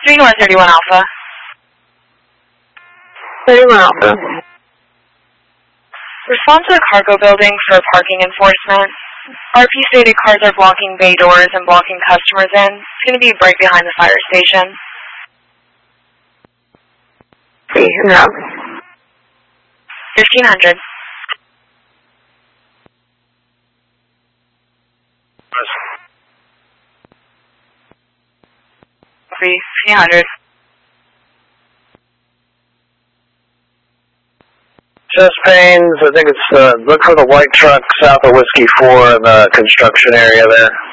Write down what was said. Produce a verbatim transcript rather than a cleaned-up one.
three North thirty-one Alpha. thirty-one Alpha. Respond to the cargo building for parking enforcement. R P stated cars are blocking bay doors and blocking customers in. It's going to be right behind the fire station. No. fifteen hundred. fifteen hundred. Chest pains, I think it's, uh, look for the white truck south of Whiskey four in the construction area there.